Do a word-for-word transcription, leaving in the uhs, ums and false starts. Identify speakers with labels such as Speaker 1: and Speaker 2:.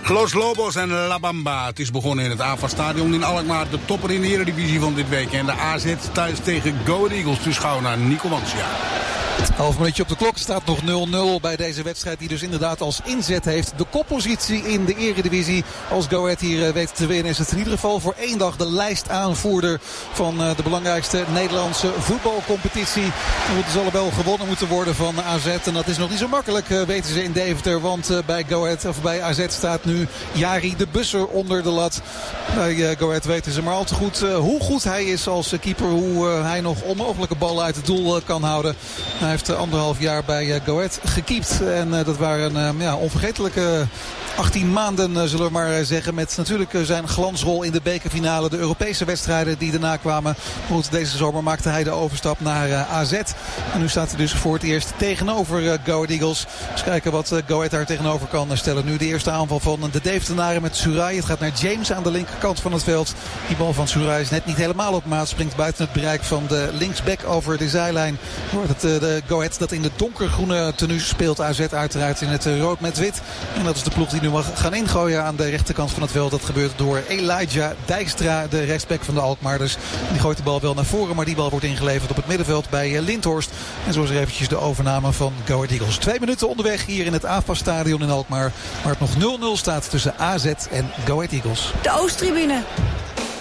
Speaker 1: Los Lobos en La Bamba. Het is begonnen in het A F A-stadion in Alkmaar. De topper in de Eredivisie van dit week. En de A Z thuis tegen Go Ahead Eagles. Dus gauw naar Nico Mansia.
Speaker 2: Half minuutje op de klok, staat nog nul nul bij deze wedstrijd die dus inderdaad als inzet heeft de koppositie in de Eredivisie. Als Go Ahead hier weet te winnen is het in ieder geval voor één dag de lijstaanvoerder van de belangrijkste Nederlandse voetbalcompetitie. Dan zal er wel gewonnen moeten worden van A Z en dat is nog niet zo makkelijk, weten ze in Deventer. Want bij Go Ahead, of bij A Z staat nu Jari de Busser onder de lat. Bij Go Ahead weten ze maar al te goed hoe goed hij is als keeper, hoe hij nog onmogelijke ballen uit het doel kan houden. Hij heeft anderhalf jaar bij Go Ahead gekiept. En uh, dat waren uh, ja, onvergetelijke achttien maanden, uh, zullen we maar zeggen. Met natuurlijk uh, zijn glansrol in de bekerfinale. De Europese wedstrijden die daarna kwamen. Goed, deze zomer maakte hij de overstap naar uh, A Z. En nu staat hij dus voor het eerst tegenover uh, Go Ahead Eagles. Dus kijken wat uh, Go Ahead daar tegenover kan stellen. Nu de eerste aanval van de Deventenaren met Surai. Het gaat naar James aan de linkerkant van het veld. Die bal van Surai is net niet helemaal op maat. Springt buiten het bereik van de linksback over de zijlijn. Wordt het uh, de Go Ahead dat in de donkergroene tenue speelt. A Z uiteraard in het rood met wit. En dat is de ploeg die nu mag gaan ingooien aan de rechterkant van het veld. Dat gebeurt door Elijah Dijkstra, de rechtsback van de Alkmaarders. Die gooit de bal wel naar voren, maar die bal wordt ingeleverd op het middenveld bij Lindhorst. En zo is er eventjes de overname van Go Ahead Eagles. Twee minuten onderweg hier in het A F A-stadion in Alkmaar. Waar het nog nul nul staat tussen A Z en Go Ahead Eagles.
Speaker 3: De Oosttribune.